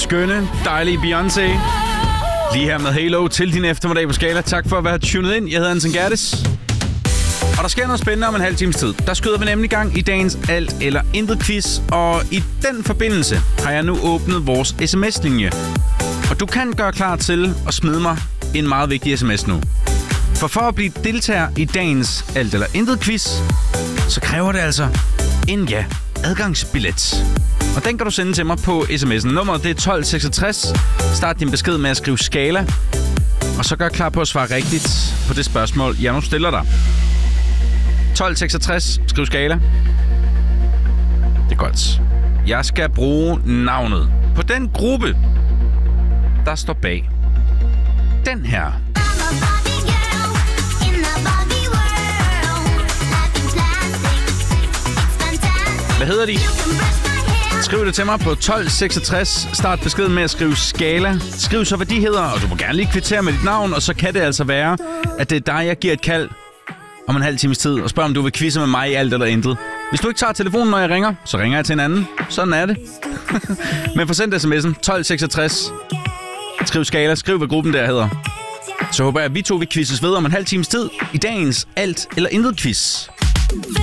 skønne, dejlige Beyoncé. Lige her med Halo til din eftermiddag på Skala. Tak for at være tunet ind. Jeg hedder Anton Gerdes. Og der sker noget spændende om en halv times tid. Der skyder vi nemlig gang i dagens alt eller intet quiz. Og i den forbindelse har jeg nu åbnet vores sms-linje. Og du kan gøre klar til at smide mig en meget vigtig sms nu. For at blive deltager i dagens alt eller intet quiz, så kræver det altså en adgangsbillet. Og den kan du sende til mig på sms'en. Nummeret det er 1266. Start din besked med at skrive Skala. Og så gør klar på at svare rigtigt på det spørgsmål, jeg nu stiller dig. 1266. Skriv Skala. Det er godt. Jeg skal bruge navnet på den gruppe, der står bag den her. Hvad hedder de? Skriv det til mig på 1266. Start beskeden med at skrive Skala. Skriv så, hvad de hedder, og du må gerne lige kvittere med dit navn. Og så kan det altså være, at det er dig, jeg giver et kald om en halv times tid og spørger, om du vil quizze med mig i alt eller intet. Hvis du ikke tager telefonen, når jeg ringer, så ringer jeg til en anden. Sådan er det. Men forsend sms'en 1266. Skriv Skala. Skriv, hvad gruppen der hedder. Så håber jeg, at vi to vil quizzes ved om en halv times tid i dagens alt eller intet quiz.